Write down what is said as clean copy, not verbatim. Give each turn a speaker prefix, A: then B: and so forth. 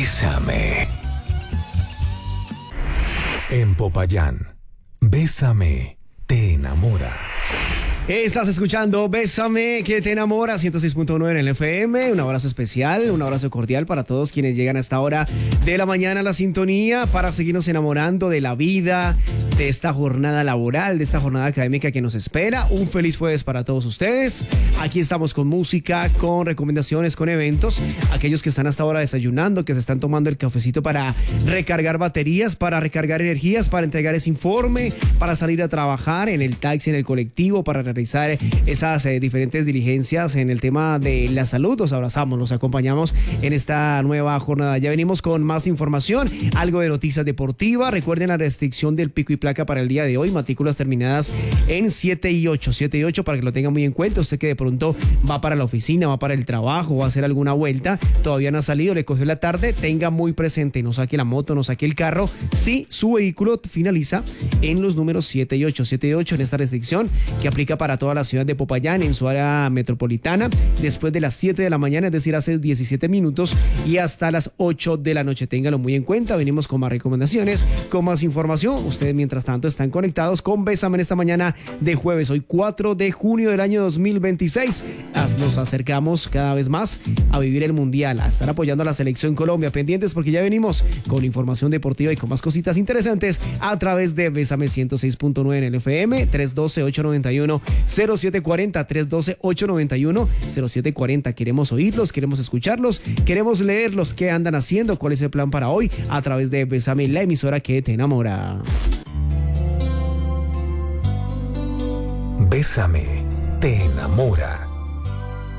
A: Bésame. En Popayán, Bésame te enamora.
B: Estás escuchando Bésame que te enamora, 106.9 en el FM. Un abrazo especial, un abrazo cordial para todos quienes llegan a esta hora de la mañana a la sintonía para seguirnos enamorando de la vida, de esta jornada laboral, de esta jornada académica que nos espera. Un feliz jueves para todos ustedes. Aquí estamos con música, con recomendaciones, con eventos. Aquellos que están hasta ahora desayunando, que se están tomando el cafecito para recargar baterías, para recargar energías, para entregar ese informe, para salir a trabajar en el taxi, en el colectivo, para realizar esas diferentes diligencias en el tema de la salud. Los abrazamos, los acompañamos en esta nueva jornada. Ya venimos con más información, algo de noticias deportivas. Recuerden la restricción del pico y placa para el día de hoy, matrículas terminadas en 7 y 8 para que lo tengan muy en cuenta. Usted que de pronto va para la oficina, va para el trabajo, va a hacer alguna vuelta, todavía no ha salido, le cogió la tarde, tenga muy presente, no saque la moto, no saque el carro, si su vehículo finaliza en los números 7 y 8 en esta restricción que aplica para toda la ciudad de Popayán, en su área metropolitana, después de las 7 de la mañana, es decir, hace 17 minutos y hasta las 8 de la noche. Ténganlo muy en cuenta. Venimos con más recomendaciones, con más información. Ustedes, mientras tanto, están conectados con Bésame en esta mañana de jueves, hoy 4 de junio del año 2026. Nos acercamos cada vez más a vivir el Mundial, a estar apoyando a la Selección Colombia. Pendientes porque ya venimos con información deportiva y con más cositas interesantes a través de Bésame 106.9 en el FM, 312-891-0740, 312-891-0740. Queremos oírlos, queremos escucharlos, queremos leerlos. ¿Qué andan haciendo? ¿Cuál es el plan para hoy? A través de Bésame, la emisora que te enamora.
A: Bésame te enamora.